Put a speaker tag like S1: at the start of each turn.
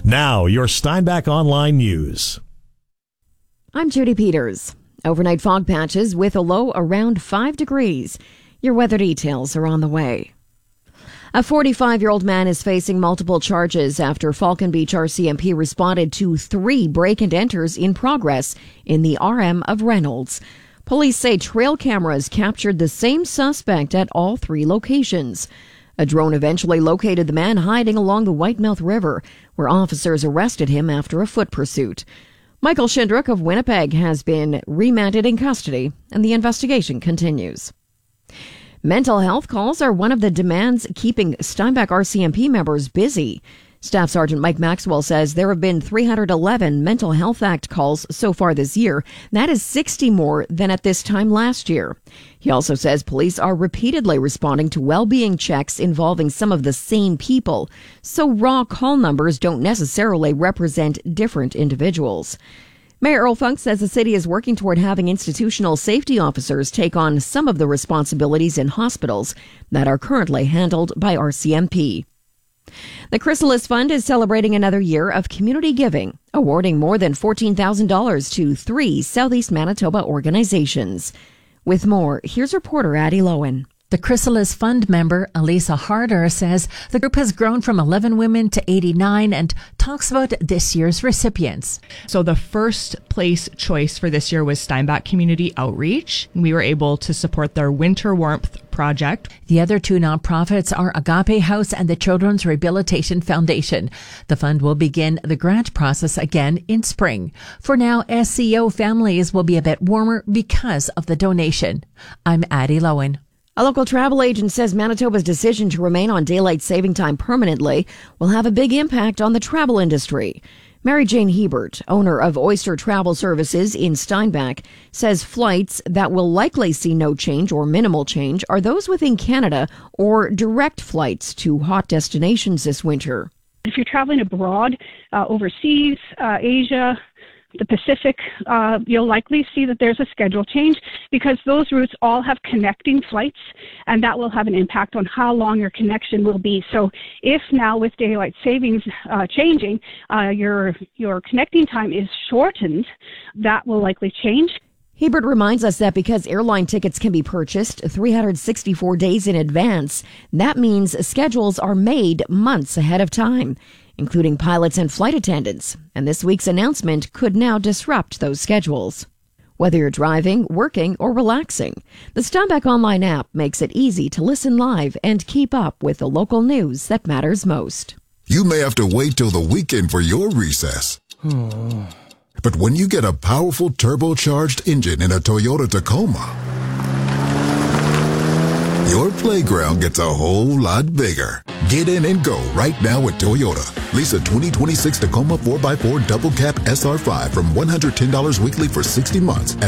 S1: Now, your Steinbach Online News.
S2: I'm Judy Peters. Overnight fog patches with a low around 5 degrees. Your weather details are on the way. A 45-year-old man is facing multiple charges after Falcon Beach RCMP responded to 3 break-and-enters in progress in the RM of Reynolds. Police say trail cameras captured the same suspect at all 3 locations. A drone eventually located the man hiding along the Whitemouth River, where officers arrested him after a foot pursuit. Michael Shindrock of Winnipeg has been remanded in custody, and the investigation continues. Mental health calls are one of the demands keeping Steinbach RCMP members busy. Staff Sergeant Mike Maxwell says there have been 311 Mental Health Act calls so far this year. That is 60 more than at this time last year. He also says police are repeatedly responding to well-being checks involving some of the same people, so raw call numbers don't necessarily represent different individuals. Mayor Earl Funk says the city is working toward having institutional safety officers take on some of the responsibilities in hospitals that are currently handled by RCMP. The Chrysalis Fund is celebrating another year of community giving, awarding more than $14,000 to 3 Southeast Manitoba organizations. With more, here's reporter Addie Lowen.
S3: The Chrysalis Fund member, Elisa Harder, says the group has grown from 11 women to 89 and talks about this year's recipients.
S4: So the first place choice for this year was Steinbach Community Outreach. We were able to support their Winter Warmth project.
S3: The other 2 nonprofits are Agape House and the Children's Rehabilitation Foundation. The fund will begin the grant process again in spring. For now, SCO families will be a bit warmer because of the donation. I'm Addie Lowen.
S2: A local travel agent says Manitoba's decision to remain on daylight saving time permanently will have a big impact on the travel industry. Mary Jane Hebert, owner of Oyster Travel Services in Steinbach, says flights that will likely see no change or minimal change are those within Canada or direct flights to hot destinations this winter.
S5: If you're traveling abroad, overseas, Asia, the Pacific, you'll likely see that there's a schedule change because those routes all have connecting flights, and that will have an impact on how long your connection will be. So if now with daylight savings changing, your connecting time is shortened, that will likely change.
S2: Hebert reminds us that because airline tickets can be purchased 364 days in advance, that means schedules are made months ahead of time, including pilots and flight attendants, and this week's announcement could now disrupt those schedules. Whether you're driving, working, or relaxing, the Steinbach Online app makes it easy to listen live and keep up with the local news that matters most.
S6: You may have to wait till the weekend for your recess. But when you get a powerful turbocharged engine in a Toyota Tacoma, your playground gets a whole lot bigger. Get in and go right now with Toyota. Lease a 2026 Tacoma 4x4 double cab SR5 from $110 weekly for 60 months.